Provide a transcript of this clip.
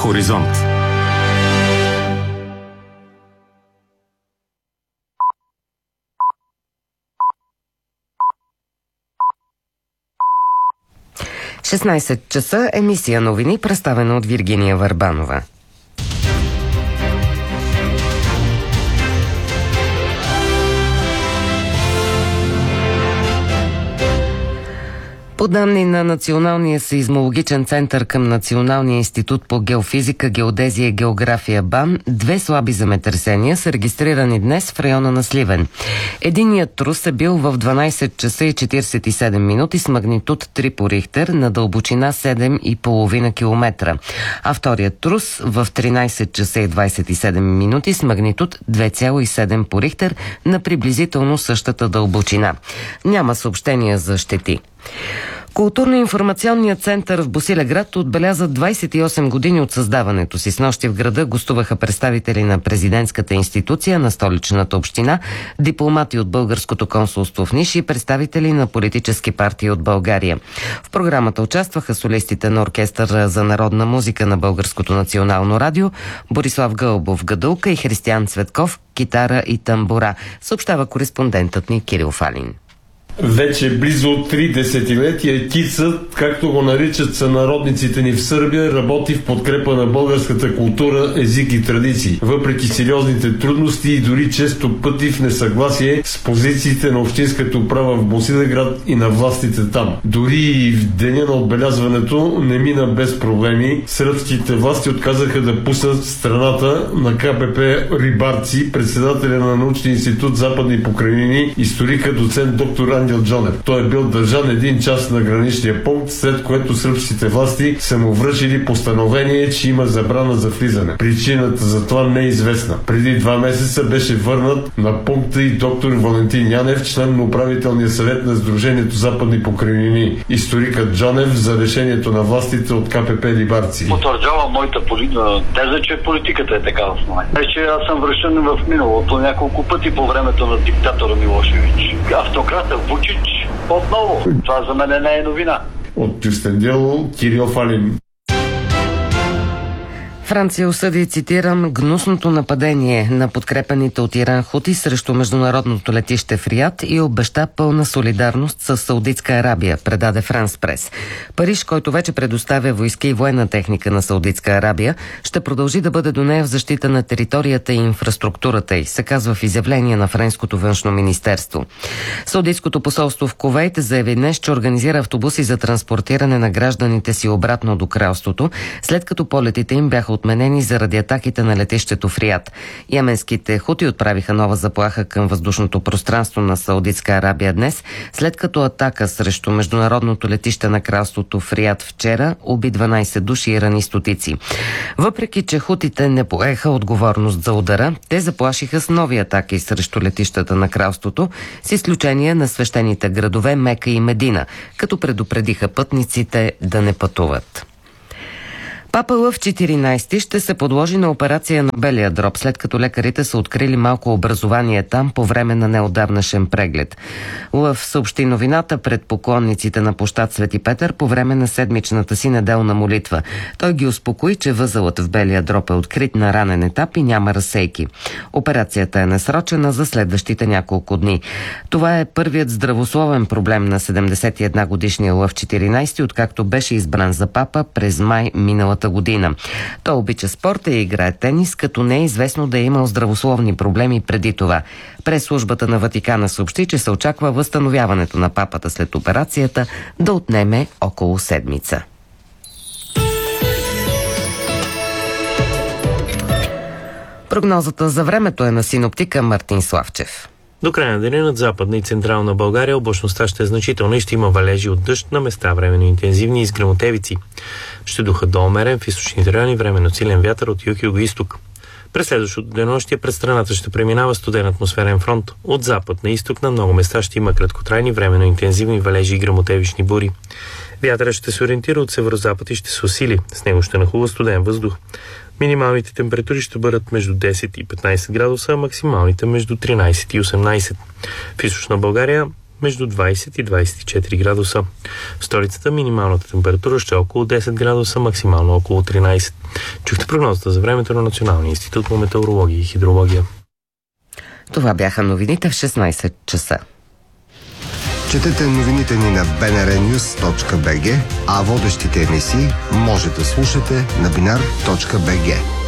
Хоризонт. ...16 часа, емисия новини, представена от Виргиния Върбанова. По данни на Националния сеизмологичен център към Националния институт по геофизика, геодезия и география БАН, 2 слаби земетресения са регистрирани днес в района на Сливен. Единият трус е бил в 12 часа и 47 минути с магнитуд 3 по Рихтер на дълбочина 7,5 км, а вторият трус в 13 часа и 27 минути с магнитуд 2,7 по Рихтер на приблизително същата дълбочина. Няма съобщения за щети. Културно-информационният център в Босилеград отбеляза 28 години от създаването си. Снощи в града гостуваха представители на президентската институция, на столичната община, дипломати от българското консулство в Ниш и представители на политически партии от България. В програмата участваха солистите на оркестър за народна музика на Българското национално радио, Борислав Гълбов гадулка и Християн Цветков китара и тамбура, съобщава кореспондентът ни Кирил Фалин. Вече близо 3 десетилетия КИЦ, както го наричат сънародниците ни в Сърбия, работи в подкрепа на българската култура, език и традиции. Въпреки сериозните трудности и дори често пъти в несъгласие с позициите на общинската управа в Босилеград и на властите там. Дори и в деня на отбелязването не мина без проблеми. Сръбските власти отказаха да пуснат страната на КПП Рибарци, председателя на научния институт Западни покрайнини, историка доцент доктор Ангел Джонев. Той е бил държан 1 час на граничния пункт, след което сръбските власти са му връчили постановление, че има забрана за влизане. Причината за това не е известна. Преди 2 месеца беше върнат на пункта и доктор Валентин Янев, член на управителния съвет на Сдружението Западни покрайнини. Историкът Джонев за решението на властите от КПП Рибарци. Потвърждава моята теза, че политиката е така в момента. Вече аз съм връщан в миналото няколко пъти по времето на диктатора Милошевич. Автократа Вучич отново. Това за мен не е новина. От Кюстендил, Кирил Фалин. Франция осъди, цитирам, гнусното нападение на подкрепените от Иран хути срещу международното летище в Риад и обеща пълна солидарност с Саудитска Арабия, предаде Франс Прес. Париж, който вече предоставя войски и военна техника на Саудитска Арабия, ще продължи да бъде до нея в защита на територията и инфраструктурата й, се казва в изявление на френското външно министерство. Саудитското посолство в Кувейт заяви днес, че организира автобуси за транспортиране на гражданите си обратно до кралството, след като полетите им бяха отменени заради атаките на летището в Риад. Йеменските хути отправиха нова заплаха към въздушното пространство на Саудитска Арабия днес, след като атака срещу международното летище на кралството в Риад вчера уби 12 души и рани стотици. Въпреки че хутите не поеха отговорност за удара, те заплашиха с нови атаки срещу летищата на кралството, с изключение на свещените градове Мека и Медина, като предупредиха пътниците да не пътуват. Папа Лъв 14 ще се подложи на операция на белия дроб, след като лекарите са открили малко образование там по време на неотдавнашен преглед. Лъв съобщи новината пред поклонниците на площад Свети Петър по време на седмичната си неделна молитва. Той ги успокои, че възелът в белия дроб е открит на ранен етап и няма разсейки. Операцията е насрочена за следващите няколко дни. Това е първият здравословен проблем на 71 годишния Лъв 14, откакто беше избран за папа през май миналата година. Той обича спорта и играе тенис, като не е известно да е имал здравословни проблеми преди това. Пресслужбата на Ватикана съобщи, че се очаква възстановяването на папата след операцията да отнеме около седмица. Прогнозата за времето е на синоптика Мартин Славчев. До края на деня над Западна и Централна България облачността ще е значителна и ще има валежи от дъжд, на места временно интензивни и с гръмотевици. Ще духа до умерен в източните райони, временно силен вятър от юг и юго-исток. През следващото денонощие през страната ще преминава студен атмосферен фронт. От запад на изток на много места ще има краткотрайни, временно интензивни валежи и гръмотевични бури. Вятърът ще се ориентира от северозапад и ще се усили. С него ще нахлува студен въздух. Минималните температури ще бъдат между 10 и 15 градуса, а максималните между 13 и 18. В източна България между 20 и 24 градуса. В столицата минималната температура ще е около 10 градуса, максимално около 13. Чухте прогнозата за времето на Националния институт по метеорология и хидрология. Това бяха новините в 16 часа. Четете новините ни на bnrnews.bg, а водещите емисии може да слушате на binar.bg.